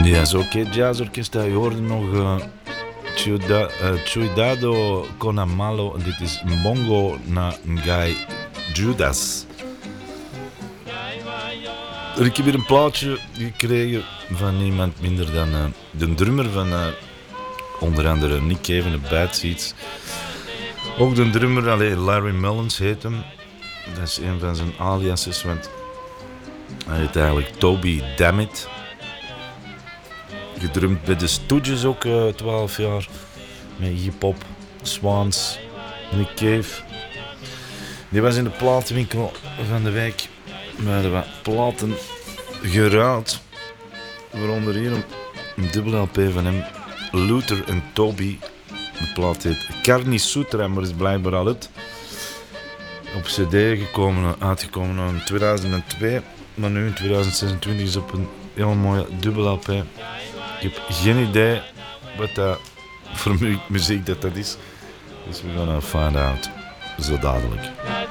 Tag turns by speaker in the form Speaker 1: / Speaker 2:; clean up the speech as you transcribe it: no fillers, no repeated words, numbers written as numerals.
Speaker 1: Ja, zo oké, jazzorkest. Je hoorde nog Cuidado con Amalo. Dit is Bongo na Guy Judas. Ik heb hier een plaatje gekregen van niemand minder dan de drummer van onder andere Nick Cave en de Bad Seeds. Ook de drummer, Larry Mullins heet hem. Dat is een van zijn aliases, want hij heet eigenlijk Toby Dammit. Gedrumd bij de Stooges ook 12 jaar. Met hip-hop, Swans, Nick Cave. Die was in de platenwinkel van de wijk. We hadden wat platen geruild. Waaronder hier een dubbele LP van hem. Luther en Toby. De plaat heet Carni Sutra, maar is blijkbaar al uit. Op CD uitgekomen in 2002. Maar nu in 2026 is op een heel mooie dubbele LP. Ik heb geen idee wat dat voor muziek dat is. Dus we gaan find out zo dadelijk.